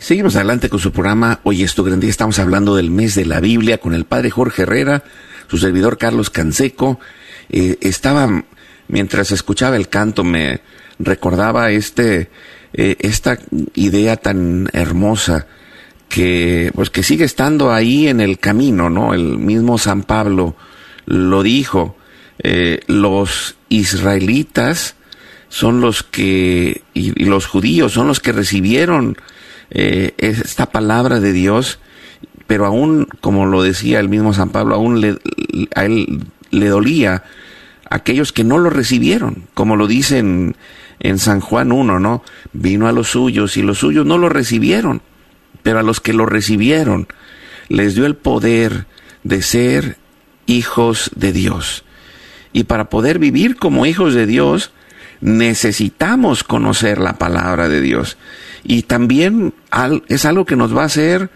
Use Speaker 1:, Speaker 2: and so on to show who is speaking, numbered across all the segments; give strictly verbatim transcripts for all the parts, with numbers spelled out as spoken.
Speaker 1: Seguimos adelante con su programa. Hoy es tu gran día. Estamos hablando del mes de la Biblia con el padre Jorge Herrera, su servidor Carlos Canseco. Eh, estaba, mientras escuchaba el canto, me recordaba este, eh, esta idea tan hermosa que, pues, que sigue estando ahí en el camino, ¿no? El mismo San Pablo lo dijo. Eh, los israelitas son los que, y, y los judíos son los que recibieron Eh, esta palabra de Dios, pero aún, como lo decía el mismo San Pablo, aún le, a él le dolía a aquellos que no lo recibieron, como lo dice en, en San Juan uno, ¿no? Vino a los suyos y los suyos no lo recibieron, pero a los que lo recibieron les dio el poder de ser hijos de Dios. Y para poder vivir como hijos de Dios, necesitamos conocer la palabra de Dios. Y también es algo que nos va a hacer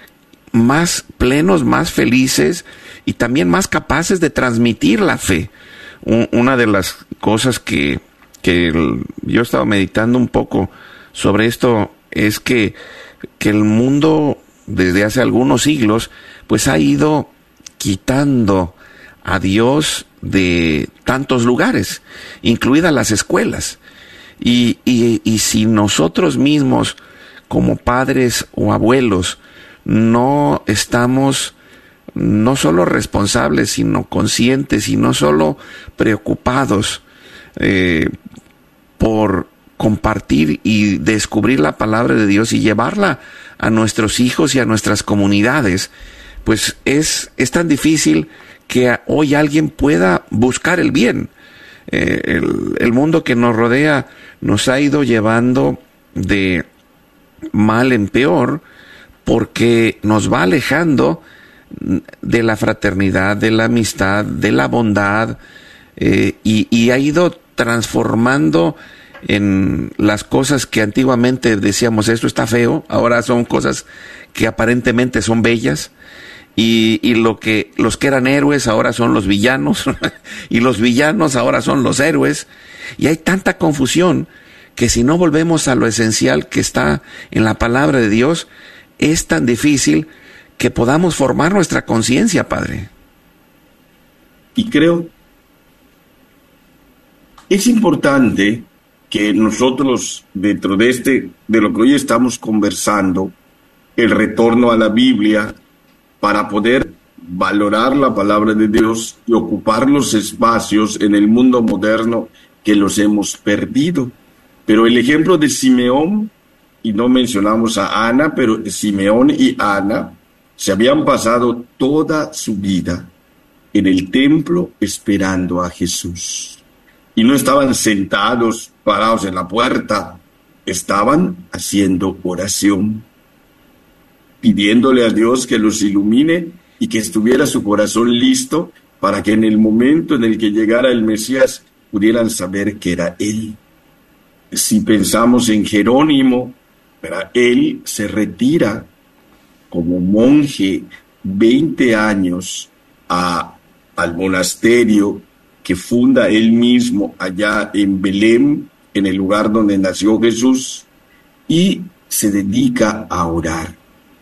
Speaker 1: más plenos, más felices y también más capaces de transmitir la fe. Una de las cosas que, que yo he estado meditando un poco sobre esto es que, que el mundo desde hace algunos siglos pues ha ido quitando a Dios de tantos lugares, incluidas las escuelas. Y, y, y si nosotros mismos, como padres o abuelos, no estamos no solo responsables, sino conscientes y no solo preocupados eh, por compartir y descubrir la palabra de Dios y llevarla a nuestros hijos y a nuestras comunidades, pues es, es tan difícil que hoy alguien pueda buscar el bien. Eh, el, el mundo que nos rodea nos ha ido llevando de mal en peor porque nos va alejando de la fraternidad, de la amistad, de la bondad, eh, y, y ha ido transformando en las cosas que antiguamente decíamos esto está feo, ahora son cosas que aparentemente son bellas. Y, y lo que los que eran héroes ahora son los villanos y los villanos ahora son los héroes, y hay tanta confusión que si no volvemos a lo esencial que está en la palabra de Dios, es tan difícil que podamos formar nuestra conciencia, Padre.
Speaker 2: Y creo es importante que nosotros, dentro de este, de lo que hoy estamos conversando, el retorno a la Biblia, para poder valorar la palabra de Dios y ocupar los espacios en el mundo moderno que los hemos perdido. Pero el ejemplo de Simeón, y no mencionamos a Ana, pero Simeón y Ana se habían pasado toda su vida en el templo esperando a Jesús. Y no estaban sentados, parados en la puerta, estaban haciendo oración, pidiéndole a Dios que los ilumine y que estuviera su corazón listo para que en el momento en el que llegara el Mesías pudieran saber que era Él. Si pensamos en Jerónimo, ¿verdad? Él se retira como monje veinte años a, al monasterio que funda él mismo allá en Belén, en el lugar donde nació Jesús, y se dedica a orar.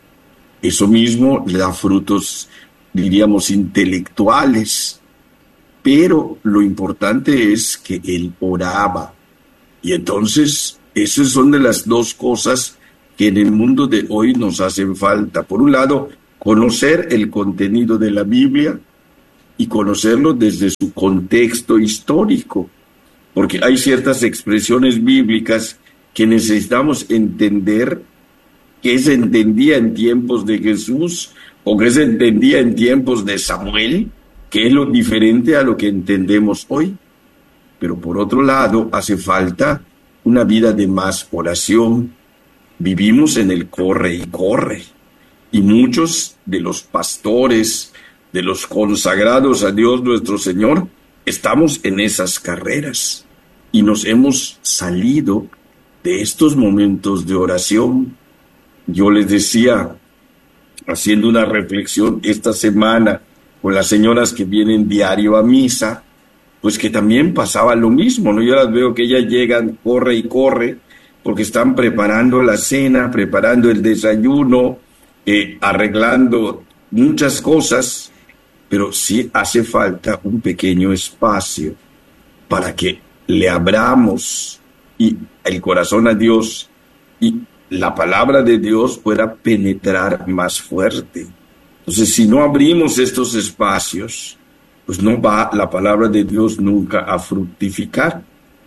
Speaker 2: Eso mismo le da frutos, diríamos, intelectuales, pero lo importante es que él oraba. Y entonces, esas son de las dos cosas que en el mundo de hoy nos hacen falta. Por un lado, conocer el contenido de la Biblia y conocerlo desde su contexto histórico, porque hay ciertas expresiones bíblicas que necesitamos entender que se entendía en tiempos de Jesús o que se entendía en tiempos de Samuel, que es lo diferente a lo que entendemos hoy. Pero por otro lado, hace falta una vida de más oración. Vivimos en el corre y corre, y muchos de los pastores, de los consagrados a Dios nuestro Señor, estamos en esas carreras y nos hemos salido de estos momentos de oración. Yo les decía, haciendo una reflexión esta semana con las señoras que vienen diario a misa, pues que también pasaba lo mismo, ¿no? Yo las veo que ellas llegan, corre y corre, porque están preparando la cena, preparando el desayuno, eh, arreglando muchas cosas, pero sí hace falta un pequeño espacio para que le abramos y el corazón a Dios y la palabra de Dios pueda penetrar más fuerte. Entonces, si no abrimos estos espacios, pues no va la palabra de Dios nunca a fructificar.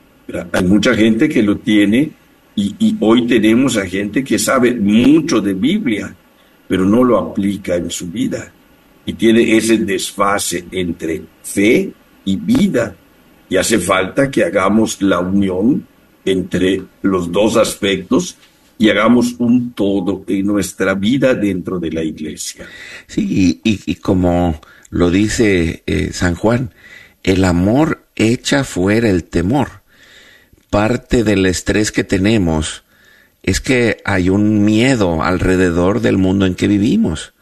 Speaker 2: Hay mucha gente que lo tiene y, y hoy tenemos a gente que sabe mucho de Biblia, pero no lo aplica en su vida. Y tiene ese desfase entre fe y vida. Y hace falta que hagamos la unión entre los dos aspectos y hagamos un todo en nuestra vida dentro de la iglesia.
Speaker 1: Sí, y, y como lo dice eh, San Juan, el amor echa fuera el temor. Parte del estrés que tenemos es que hay un miedo alrededor del mundo en que vivimos.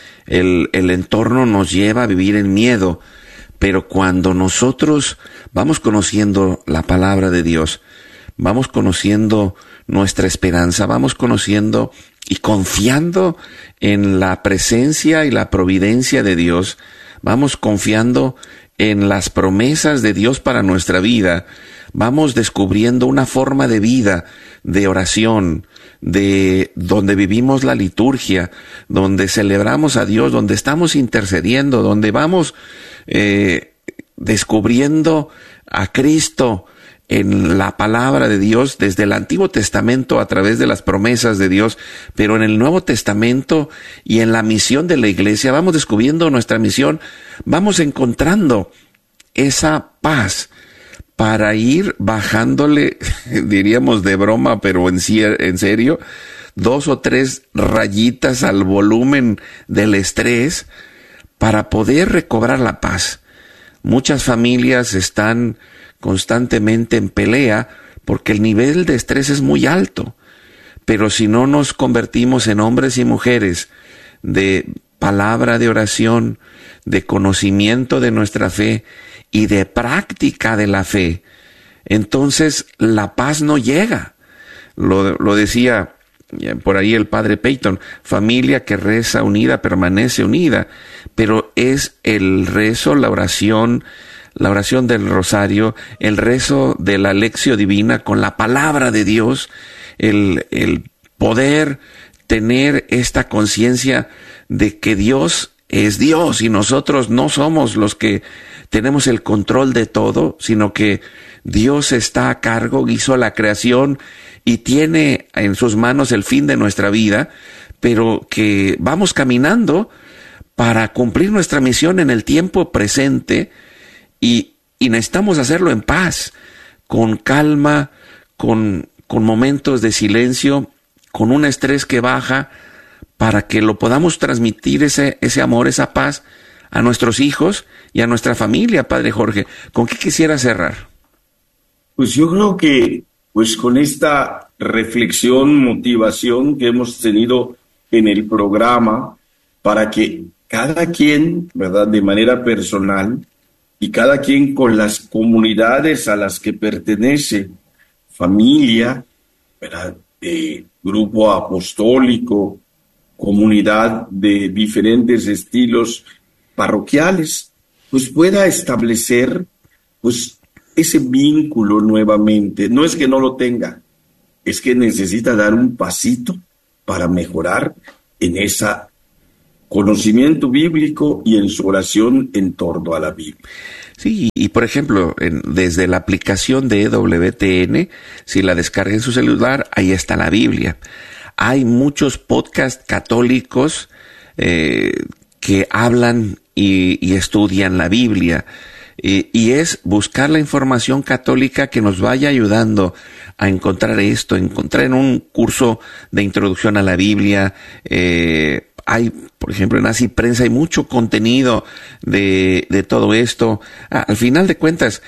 Speaker 1: El, el entorno nos lleva a vivir en miedo, pero cuando nosotros vamos conociendo la palabra de Dios, vamos conociendo nuestra esperanza, vamos conociendo y confiando en la presencia y la providencia de Dios, vamos confiando en las promesas de Dios para nuestra vida, vamos descubriendo una forma de vida, de oración, de donde vivimos la liturgia, donde celebramos a Dios, donde estamos intercediendo, donde vamos eh, descubriendo a Cristo en la palabra de Dios desde el Antiguo Testamento a través de las promesas de Dios, pero en el Nuevo Testamento y en la misión de la iglesia vamos descubriendo nuestra misión, vamos encontrando esa paz para ir bajándole, diríamos de broma, pero en, en serio, dos o tres rayitas al volumen del estrés para poder recobrar la paz. Muchas familias están constantemente en pelea porque el nivel de estrés es muy alto, pero si no nos convertimos en hombres y mujeres de palabra de oración, de conocimiento de nuestra fe y de práctica de la fe, entonces la paz no llega. Lo, lo decía por ahí el padre Peyton, familia que reza unida permanece unida, pero es el rezo, la oración, la oración del rosario, el rezo de la lección divina con la palabra de Dios, el, el poder tener esta conciencia de que Dios es Dios y nosotros no somos los que tenemos el control de todo, sino que Dios está a cargo, hizo la creación y tiene en sus manos el fin de nuestra vida, pero que vamos caminando para cumplir nuestra misión en el tiempo presente y, y necesitamos hacerlo en paz, con calma, con, con momentos de silencio, con un estrés que baja, para que lo podamos transmitir ese, ese amor, esa paz a nuestros hijos y a nuestra familia, Padre Jorge. ¿Con qué quisiera cerrar?
Speaker 2: Pues yo creo que pues con esta reflexión, motivación que hemos tenido en el programa, para que cada quien, ¿verdad?, de manera personal y cada quien con las comunidades a las que pertenece, familia, ¿verdad?, eh, grupo apostólico, comunidad de diferentes estilos parroquiales, pues pueda establecer pues ese vínculo nuevamente. No es que no lo tenga, es que necesita dar un pasito para mejorar en ese conocimiento bíblico y en su oración en torno a la Biblia.
Speaker 1: Sí, y por ejemplo, en, desde la aplicación de E W T N, si la descarga en su celular, ahí está la Biblia. Hay muchos podcasts católicos eh, que hablan y, y estudian la Biblia. Y, y es buscar la información católica que nos vaya ayudando a encontrar esto, encontrar en un curso de introducción a la Biblia. Eh, hay, por ejemplo, en Así Prensa hay mucho contenido de, de todo esto. Ah, al final de cuentas,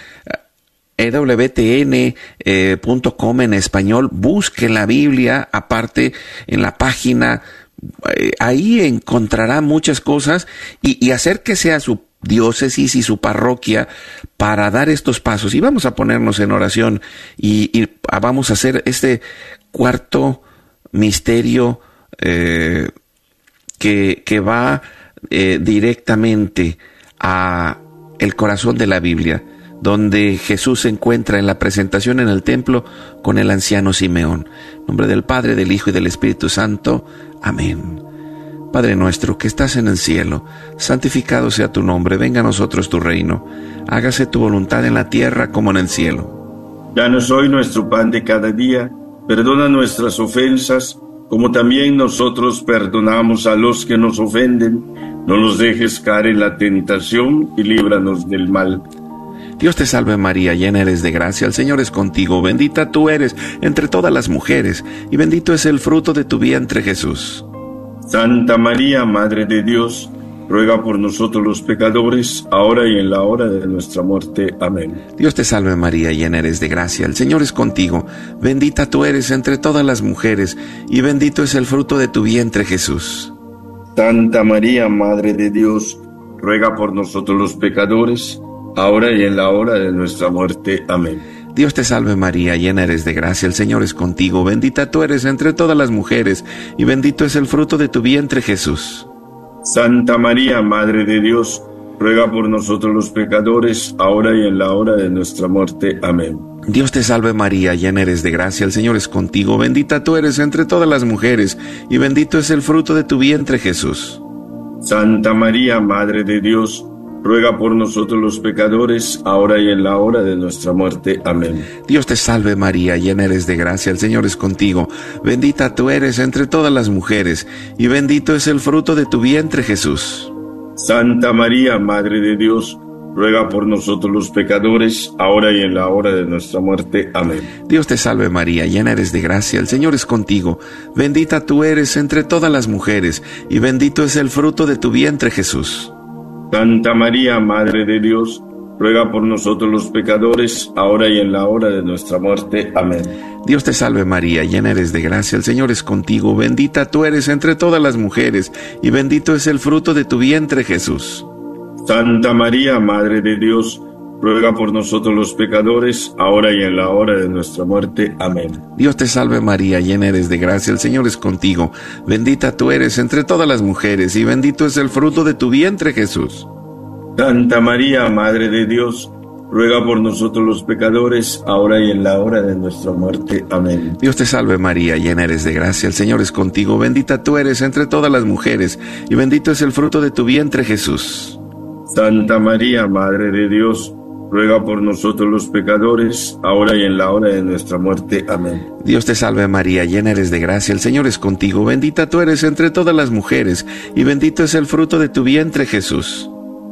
Speaker 1: E W T N punto com eh, en español, busque la Biblia, aparte en la página, eh, ahí encontrará muchas cosas y, y acérquese a su diócesis y su parroquia para dar estos pasos. Y vamos a ponernos en oración y, y vamos a hacer este cuarto misterio eh, que, que va eh, directamente a el corazón de la Biblia, donde Jesús se encuentra en la presentación en el templo con el anciano Simeón. En nombre del Padre, del Hijo y del Espíritu Santo. Amén. Padre nuestro que estás en el cielo, santificado sea tu nombre, venga a nosotros tu reino, hágase tu voluntad en la tierra como en el cielo.
Speaker 2: Danos hoy nuestro pan de cada día, perdona nuestras ofensas, como también nosotros perdonamos a los que nos ofenden. No nos dejes caer en la tentación y líbranos del mal.
Speaker 1: Dios te salve María, llena eres de gracia, el Señor es contigo, bendita tú eres entre todas las mujeres, y bendito es el fruto de tu vientre Jesús.
Speaker 2: Santa María, Madre de Dios, ruega por nosotros los pecadores, ahora y en la hora de nuestra muerte. Amén.
Speaker 1: Dios te salve María, llena eres de gracia, el Señor es contigo, bendita tú eres entre todas las mujeres, y bendito es el fruto de tu vientre Jesús.
Speaker 2: Santa María, Madre de Dios, ruega por nosotros los pecadores, ahora y en la hora de nuestra muerte. Amén.
Speaker 1: Dios te salve María, llena eres de gracia, el Señor es contigo, bendita tú eres entre todas las mujeres, y bendito es el fruto de tu vientre Jesús.
Speaker 2: Santa María, Madre de Dios, ruega por nosotros los pecadores, ahora y en la hora de nuestra muerte. Amén.
Speaker 1: Dios te salve María, llena eres de gracia, el Señor es contigo, bendita tú eres entre todas las mujeres, y bendito es el fruto de tu vientre Jesús.
Speaker 2: Santa María, Madre de Dios, ruega por nosotros los pecadores, ahora y en la hora de nuestra muerte. Amén.
Speaker 1: Dios te salve María, llena eres de gracia, el Señor es contigo, bendita tú eres entre todas las mujeres, y bendito es el fruto de tu vientre Jesús.
Speaker 2: Santa María, Madre de Dios, ruega por nosotros los pecadores, ahora y en la hora de nuestra muerte. Amén.
Speaker 1: Dios te salve María, llena eres de gracia, el Señor es contigo, bendita tú eres entre todas las mujeres, y bendito es el fruto de tu vientre Jesús.
Speaker 2: Santa María, Madre de Dios, ruega por nosotros los pecadores, ahora y en la hora de nuestra muerte. Amén.
Speaker 1: Dios te salve María, llena eres de gracia, el Señor es contigo, bendita tú eres entre todas las mujeres, y bendito es el fruto de tu vientre Jesús.
Speaker 2: Santa María, Madre de Dios, ruega por nosotros los pecadores, ahora y en la hora de nuestra muerte. Amén.
Speaker 1: Dios te salve María, llena eres de gracia, el Señor es contigo, bendita tú eres entre todas las mujeres, y bendito es el fruto de tu vientre Jesús.
Speaker 2: Santa María, Madre de Dios, ruega por nosotros los pecadores, ahora y en la hora de nuestra muerte. Amén.
Speaker 1: Dios te salve María, llena eres de gracia, el Señor es contigo, bendita tú eres entre todas las mujeres, y bendito es el fruto de tu vientre Jesús.
Speaker 2: Santa María, Madre de Dios, ruega por nosotros los pecadores, ahora y en la hora de nuestra muerte. Amén.
Speaker 1: Dios te salve María, llena eres de gracia, el Señor es contigo, bendita tú eres entre todas las mujeres, y bendito es el fruto de tu vientre Jesús.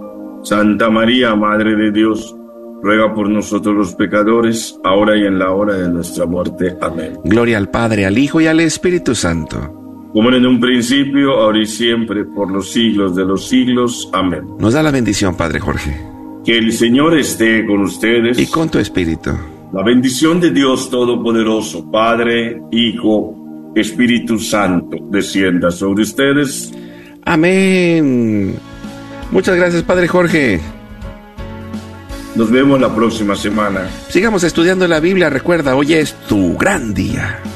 Speaker 2: Santa María, Madre de Dios, ruega por nosotros los pecadores, ahora y en la hora de nuestra muerte. Amén.
Speaker 1: Gloria al Padre, al Hijo y al Espíritu Santo.
Speaker 2: Como en un principio, ahora y siempre, por los siglos de los siglos. Amén.
Speaker 1: Nos da la bendición, Padre Jorge.
Speaker 2: Que el Señor esté con ustedes.
Speaker 1: Y con tu espíritu.
Speaker 2: La bendición de Dios Todopoderoso, Padre, Hijo, Espíritu Santo, descienda sobre ustedes.
Speaker 1: Amén. Muchas gracias, Padre Jorge.
Speaker 2: Nos vemos la próxima semana.
Speaker 1: Sigamos estudiando la Biblia. Recuerda, hoy es tu gran día.